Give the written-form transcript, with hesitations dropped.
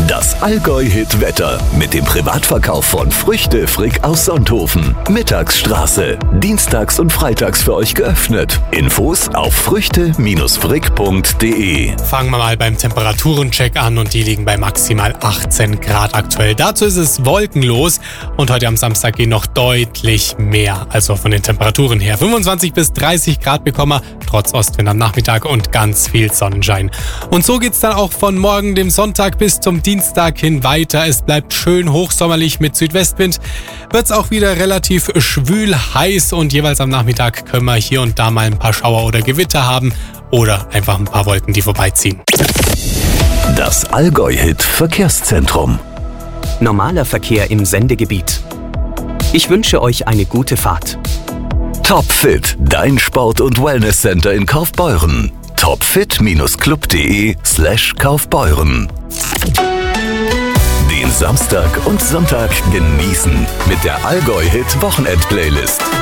Das Allgäu-Hit-Wetter mit dem Privatverkauf von Früchte Frick aus Sonthofen. Mittagsstraße. Dienstags und freitags für euch geöffnet. Infos auf früchte-frick.de. Fangen wir mal beim Temperaturencheck an und die liegen bei maximal 18 Grad aktuell. Dazu ist es wolkenlos und heute am Samstag gehen noch deutlich mehr, also von den Temperaturen her. 25 bis 30 Grad bekommen wir, trotz Ostwind am Nachmittag und ganz viel Sonnenschein. Und so geht's dann auch von morgen, dem Sonntag, bis zum Dienstag hin weiter. Es bleibt schön hochsommerlich mit Südwestwind. Wird's auch wieder relativ schwül, heiß und jeweils am Nachmittag können wir hier und da mal ein paar Schauer oder Gewitter haben oder einfach ein paar Wolken, die vorbeiziehen. Das Allgäu-Hit Verkehrszentrum. Normaler Verkehr im Sendegebiet. Ich wünsche euch eine gute Fahrt. Topfit, dein Sport- und Wellnesscenter in Kaufbeuren. topfit-club.de/Kaufbeuren. Den Samstag und Sonntag genießen mit der Allgäu-Hit Wochenend-Playlist.